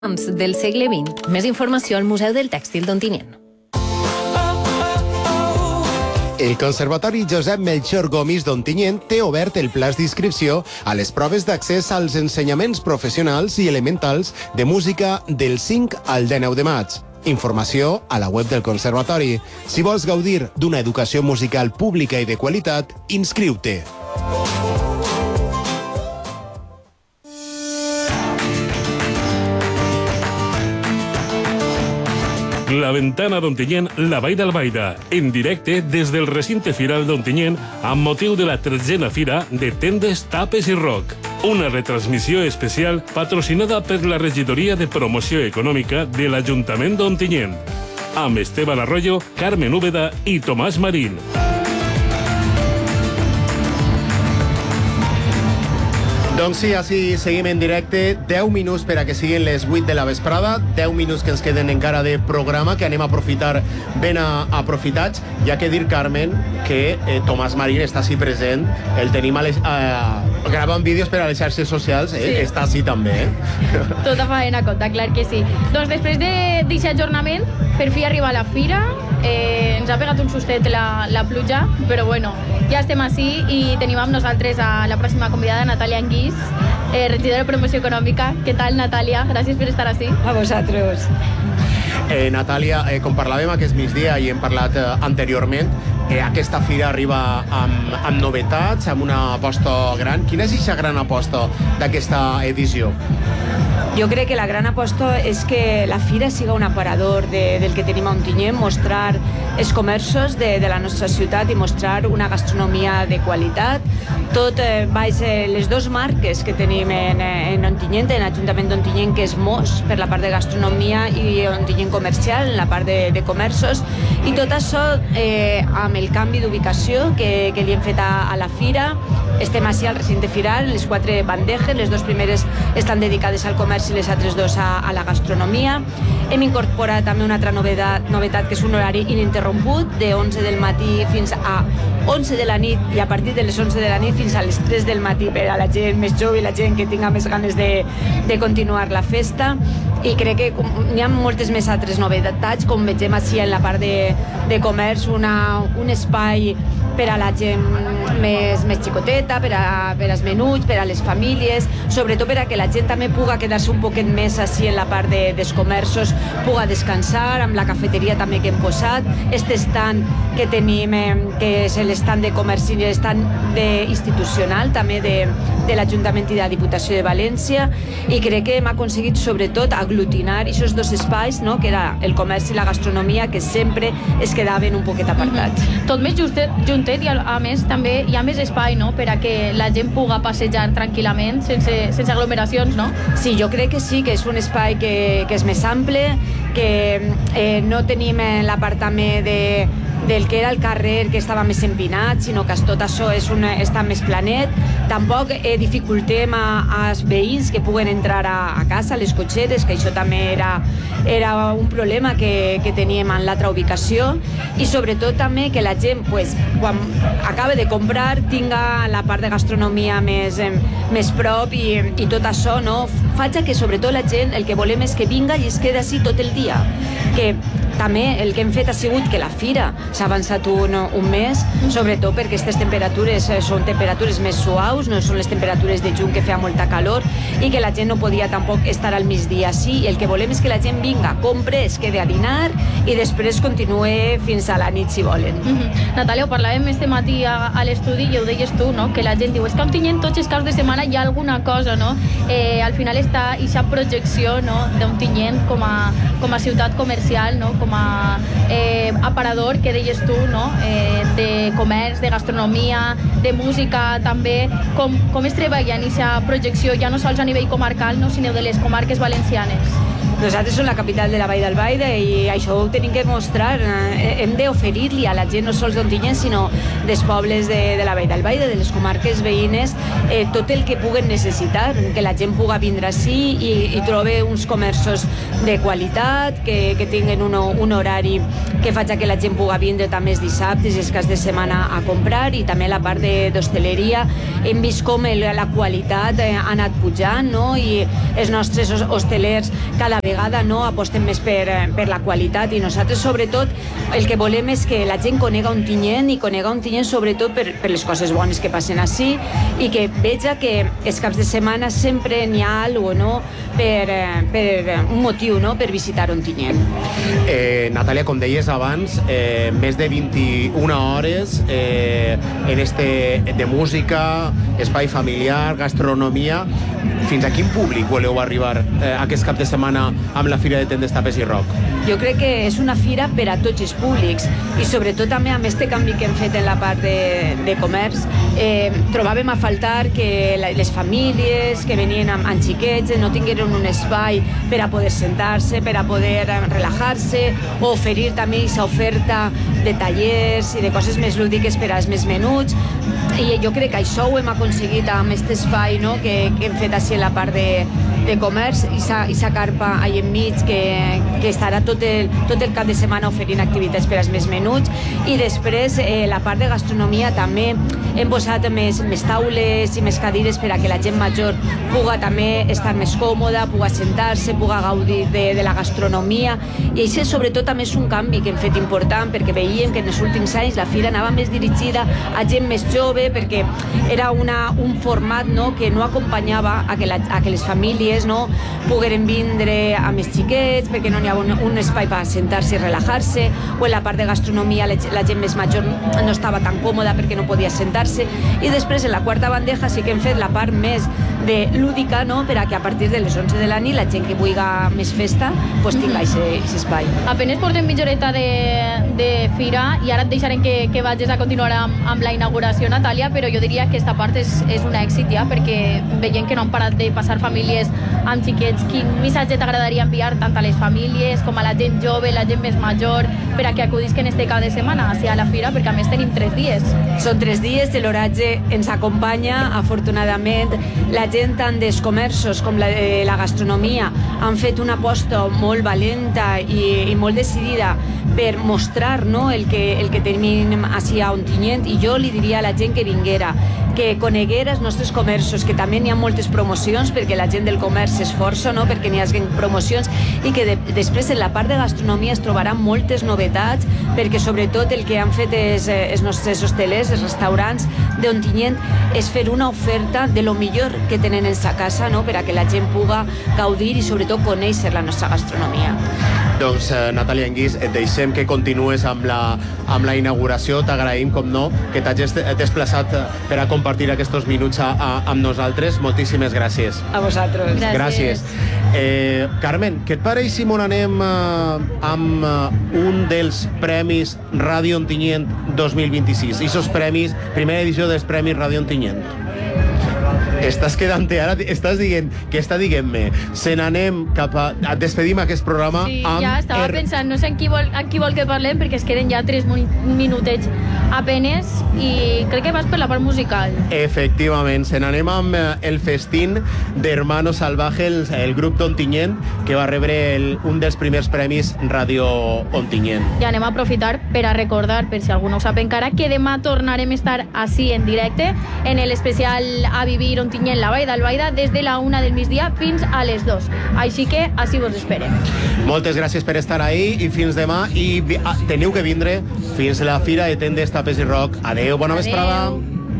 del segle XX. Més informació al Museu del Tèxtil d'Ontinyent. El Conservatori Josep Melchor Gomis d'Ontinyent té obert el plaç d'inscripció a les proves d'accés als ensenyaments professionals i elementals de música del 5 al 19 de maig. Informació a la web del Conservatori. Si vols gaudir d'una educació musical pública i de qualitat, inscriu-te. La Ventana d'Ontinyent, la Vall d'Albaida, en directe des del recinte firal d'Ontinyent amb motiu de la 13a Fira de Tendes, Tapes i Rock. Una retransmissió especial patrocinada per la Regidoria de Promoció Econòmica de l'Ajuntament d'Ontinyent. Amb Esteban Arroyo, Carmen Úbeda i Tomàs Marín. Doncs sí, així seguim en directe. 10 minuts per a que siguin les 8 de la vesprada. 10 minuts que ens queden encara de programa, que anem a aprofitar ben aprofitats. Hi ha que dir, Carmen, que Tomàs Marín està així present. El tenim gravant vídeos per a les xarxes socials. Sí. Està així també. Tota faena conta, clar que sí. Doncs després d'aquest ajornament, per fi arriba a la fira. Ens ha pegat un sustet la pluja, però bueno, ja estem així i tenim amb nosaltres a la pròxima convidada, Natàlia Anguís, regidora de Promoció Econòmica. Què tal, Natàlia? Gràcies per estar així. A vosaltres. Natàlia, com parlàvem aquest migdia i hem parlat anteriorment, aquesta fira arriba amb novetats, amb una aposta gran. Quina és aquesta gran aposta d'aquesta edició? Jo crec que la gran aposta és que la fira siga un aparador del que tenim a Ontinyent, mostrar els comerços de la nostra ciutat i mostrar una gastronomia de qualitat. Tot baix les dues marques que tenim en Ontinyent, en l'Ajuntament d'Ontinyent, que és Mos, per la part de gastronomia, i Ontinyent Comercial, en la part de comerços. I tot això, amb el canvi d'ubicació que li hem fet a la fira, estem així al recinte firal, les 4 bandejes, les 2 primeres estan dedicades al comerç i les altres 2 a la gastronomia. Hem incorporat també una altra novetat, que és un horari ininterromput, de 11 del matí fins a 11 de la nit, i a partir de les 11 de la nit fins a les 3 del matí per a la gent més jove i la gent que tinga més ganes de continuar la festa. I crec que hi ha moltes més altres novetats, com vegem així en la part de comerç, un espai per a la gent més xicoteta, per als menuts, per a les famílies, sobretot per a que la gent també puga quedar-se un poquet més així en la part dels comerços, puga descansar, amb la cafeteria també que hem posat, este stand que tenim, que és l'estand de comerç i l'estand institucional també de l'Ajuntament i de la Diputació de València, i crec que hem aconseguit sobretot aglutinar aquests 2 espais, no?, que era el comerç i la gastronomia, que sempre es quedaven un poquet apartats. Tot més juntet, i a més també hi ha més espai, no?, per a que la gent puga passejar tranquil·lament, sense aglomeracions, no? Sí, jo crec que sí, que és un espai que és més ample, que no tenim la part també del que era el carrer, que estava més empinat, sinó que tot això està més planet. Tampoc dificultem als veïns que puguen entrar a casa, les cotxeres, que això també era un problema que teníem en l'altra ubicació, i sobretot també que la gent, quan acaba de comprar, tinga la part de gastronomia més prop, i tot això, no? Faig que sobretot la gent, el que volem és que vinga i es quedi així tot el dia. Que també el que hem fet ha sigut que la fira s'ha avançat un mes, sobretot perquè aquestes temperatures són temperatures més suaus, no són les temperatures de juny que feia molta calor, i que la gent no podia tampoc estar al migdia així, i el que volem és que la gent vinga, compre, es quede a dinar i després continue fins a la nit si volen. Natàlia, ho parlàvem este matí a l'estudi i ho deies tu, no?, que la gent diu, és que Ontinyent tots els caps de setmana hi ha alguna cosa, no? Al final està aquesta projecció, no?, d'Ontinyent com a ciutat comercial, no?, com a aparador, que deies tu, no?, de comerç, de gastronomia, de música també. Com es treballa en aquesta projecció, ja no sols a nivell comarcal, no?, sinó de les comarques valencianes? Nosaltres som la capital de la Vall d'Albaida i això ho tenim que mostrar. Hem d'oferir-li a la gent, no sols d'Ontinyent, sinó dels pobles de la Vall d'Albaida, de les comarques veïnes, tot el que puguen necessitar, que la gent puga vindre així i trobe uns comerços de qualitat, que tinguen un horari que faci que la gent puga vindre també els dissabtes i els caps de setmana a comprar, i també la part d'hostaleria. Hem vist com la qualitat ha anat pujant, no?, i els nostres hostelers cada cada vegada no apostem més per la qualitat, i nosaltres sobretot el que volem és que la gent conega Ontinyent, i conega Ontinyent sobretot per les coses bones que passen així, i que veja que els caps de setmana sempre n'hi ha alguna cosa, no? Per un motiu, no? Per visitar Ontinyent. Natàlia, com deies abans, més de 21 hores en de música, espai familiar, gastronomia. Fins a quin públic voleu arribar aquest cap de setmana amb la Fira de Tendes, Tapes i Rock? Jo crec que és una fira per a tots els públics, i sobretot també amb este canvi que hem fet en la part de comerç, trobàvem a faltar que les famílies que venien amb xiquets no tingueren un espai per a poder sentar-se, per a poder relajar-se, o oferir també aquesta oferta de tallers i de coses més lúdiques per als més menuts. I jo crec que això ho hem aconseguit amb aquest espai, no? que hem fet així en la part de comerç, i sa carpa allà enmig que estarà tot el cap de setmana oferint activitats per als més menuts. I després la part de gastronomia també hem posat més taules i més cadires per a que la gent major puga també estar més còmoda, puga sentar-se, puga gaudir de la gastronomia. I això sobretot també és un canvi que hem fet important, perquè veiem que en els últims anys la fira anava més dirigida a gent més jove, perquè era un format, no? Que no acompanyava a que les famílies, no? Pogueren vindre amb els xiquets, perquè no n'hi ha un espai per sentar-se i relajar-se, o en la part de gastronomia la gent més major no estava tan còmoda perquè no podia sentar-se. I després en la quarta bandeja sí que hem fet la part més de lúdica, no? Per a que a partir de les 11 de la nit la gent que vulgui més festa pues tingui aquest espai. Apenas portem mitja horeta de fira, i ara et deixarem que vagis a continuar amb la inauguració, Natàlia, però jo diria que aquesta part és un èxit ja, perquè veient que no han parat de passar famílies amb xiquets, quin missatge t'agradaria enviar tant a les famílies com a la gent jove, la gent més major, per a que acudisquen este cap de setmana hacia la fira, perquè a més tenim 3 dies. Són 3 dies, l'oratge ens acompanya, afortunadament. La gent tant dels comerços com la gastronomia han fet una aposta molt valenta i molt decidida per mostrar, no? el que tenim així a Ontinyent, i jo li diria a la gent que vinguera, que coneguera els nostres comerços, que també n'hi ha moltes promocions, perquè la gent del comerç s'esforça, no? Perquè n'hi hagi promocions, i que després en la part de gastronomia es trobaran moltes novetats, perquè sobretot el que han fet els nostres hostelers, els restaurants d'Ontinyent, és fer una oferta de lo millor que tenen en sa casa, no? Per a que la gent puga gaudir i sobretot conèixer la nostra gastronomia. Doncs, Natàlia Anguís, et deixem que continues amb la inauguració. T'agraïm, com no, que t'hagis desplaçat per a compartir aquests minuts amb nosaltres. Moltíssimes gràcies. A vosaltres. Gràcies. Carmen, què et pareix si m'on anem amb un dels Premis Ràdio Ontinyent 2026? Ixos premis, primera edició dels Premis Ràdio Ontinyent. Estàs quedant-te ara, estàs dient que diguem-me, se n'anem cap a... Despedim aquest programa sí, amb... Ja estava pensant, no sé en qui vol que parlem, perquè es queden ja 3 minutets apenes, i crec que vas per la part musical. Efectivament, se n'anem amb el festín d'Hermano Salvaje, el grup d'Ontinyent, que va rebre un dels primers premis Ràdio Ontinyent. I anem a aprofitar per a recordar, per si algú no ho sap encara, que demà tornarem a estar així en directe, en l'especial A Vivir Ontinyent, la Vall d'Albaida, des de la 1 del migdia fins a les 2. Així que així vos esperem. Moltes gràcies per estar ahí, i fins demà, i teniu que vindre fins a la Fira de Tendes, Tapes i Rock. Adeu, bona vesprada.